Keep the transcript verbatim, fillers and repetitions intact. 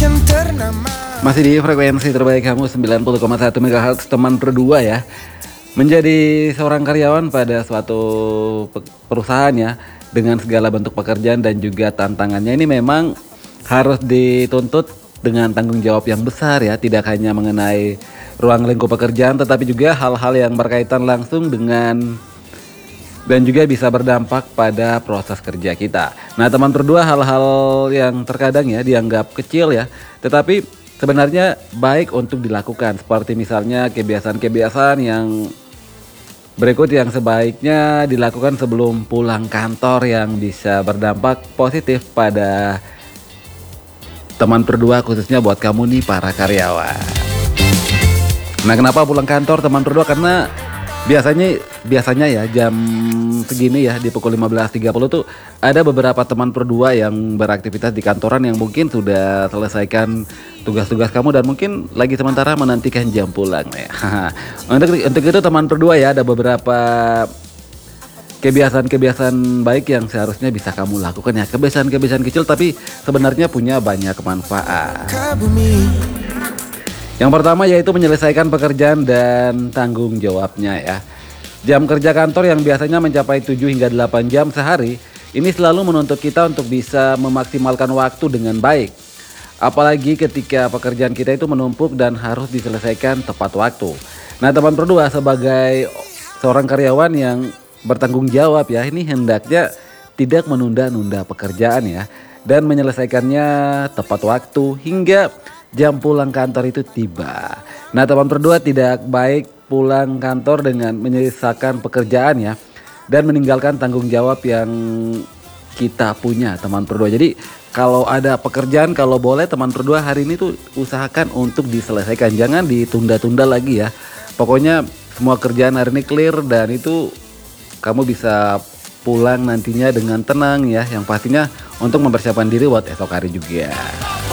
Masih di frekuensi terbaik kamu sembilan puluh koma satu megahertz teman berdua ya. Menjadi seorang karyawan pada suatu perusahaan ya, dengan segala bentuk pekerjaan dan juga tantangannya ini memang harus dituntut dengan tanggung jawab yang besar ya. Tidak hanya mengenai ruang lingkup pekerjaan, tetapi juga hal-hal yang berkaitan langsung dengan dan juga bisa berdampak pada proses kerja kita. Nah teman berdua, hal-hal yang terkadang ya dianggap kecil ya, tetapi sebenarnya baik untuk dilakukan. Seperti misalnya kebiasaan-kebiasaan yang berikut yang sebaiknya dilakukan sebelum pulang kantor yang bisa berdampak positif pada teman berdua, khususnya buat kamu nih para karyawan. Nah kenapa pulang kantor teman berdua? Karena biasanya biasanya ya jam segini ya di pukul lima belas tiga puluh tuh ada beberapa teman berdua yang beraktivitas di kantoran yang mungkin sudah selesaikan tugas-tugas kamu dan mungkin lagi sementara menantikan jam pulang ya. untuk untuk itu teman berdua ya, ada beberapa kebiasaan-kebiasaan baik yang seharusnya bisa kamu lakukan ya. Kebiasaan-kebiasaan kecil tapi sebenarnya punya banyak manfaat. Yang pertama yaitu menyelesaikan pekerjaan dan tanggung jawabnya ya. Jam kerja kantor yang biasanya mencapai tujuh hingga delapan jam sehari, ini selalu menuntut kita untuk bisa memaksimalkan waktu dengan baik. Apalagi ketika pekerjaan kita itu menumpuk dan harus diselesaikan tepat waktu. Nah teman berdua, sebagai seorang karyawan yang bertanggung jawab ya, ini hendaknya tidak menunda-nunda pekerjaan ya, dan menyelesaikannya tepat waktu hingga jam pulang kantor itu tiba. Nah teman berdua, tidak baik pulang kantor dengan menyisakan pekerjaan ya, dan meninggalkan tanggung jawab yang kita punya teman berdua. Jadi kalau ada pekerjaan, kalau boleh teman berdua hari ini tuh usahakan untuk diselesaikan, jangan ditunda-tunda lagi ya. Pokoknya semua kerjaan hari ini clear dan itu kamu bisa pulang nantinya dengan tenang ya, yang pastinya untuk mempersiapkan diri buat esok hari juga.